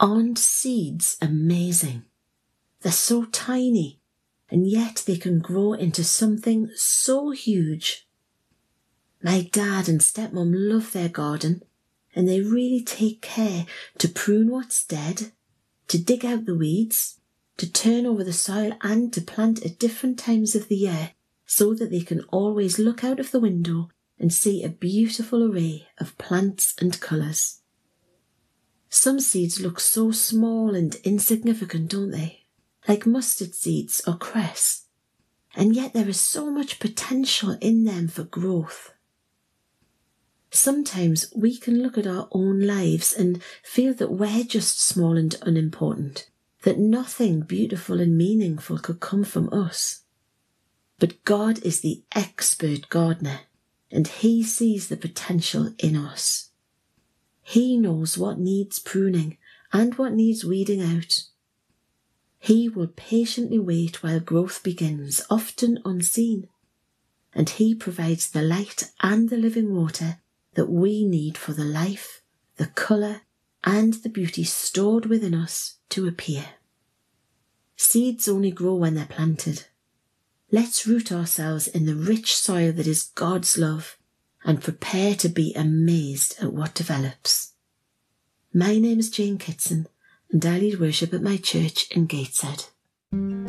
Aren't seeds amazing? They're so tiny, and yet they can grow into something so huge. My dad and stepmom love their garden, and they really take care to prune what's dead, to dig out the weeds, to turn over the soil and to plant at different times of the year so that they can always look out of the window and see a beautiful array of plants and colours. Some seeds look so small and insignificant, don't they? Like mustard seeds or cress. And yet there is so much potential in them for growth. Sometimes we can look at our own lives and feel that we're just small and unimportant, that nothing beautiful and meaningful could come from us. But God is the expert gardener, and He sees the potential in us. He knows what needs pruning and what needs weeding out. He will patiently wait while growth begins, often unseen, and He provides the light and the living water that we need for the life, the colour, and the beauty stored within us to appear. Seeds only grow when they're planted. Let's root ourselves in the rich soil that is God's love and prepare to be amazed at what develops. My name is Jane Kitson, and I lead worship at my church in Gateshead.